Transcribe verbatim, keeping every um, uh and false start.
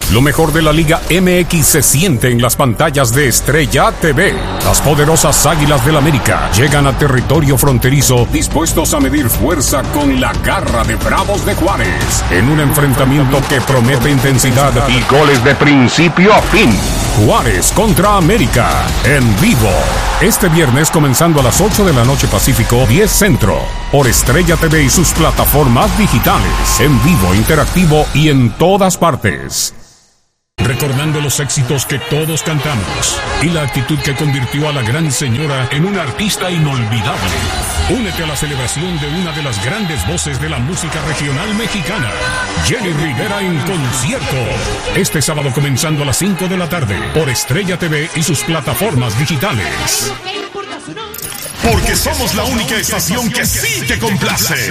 Lo mejor de la Liga M X se siente en las pantallas de Estrella T V. Las poderosas Águilas del América llegan a territorio fronterizo dispuestos a medir fuerza con la garra de Bravos de Juárez en un enfrentamiento que promete intensidad y goles de principio a fin. Juárez contra América en vivo. Este viernes comenzando a las ocho de la noche Pacífico, diez Centro, por Estrella T V y sus plataformas digitales, en vivo, interactivo y en todas partes. Recordando los éxitos que todos cantamos y la actitud que convirtió a la gran señora en una artista inolvidable. Únete a la celebración de una de las grandes voces de la música regional mexicana, Jenny Rivera en concierto. Este sábado comenzando a las cinco de la tarde por Estrella T V y sus plataformas digitales. Porque somos la única estación que sí te complace.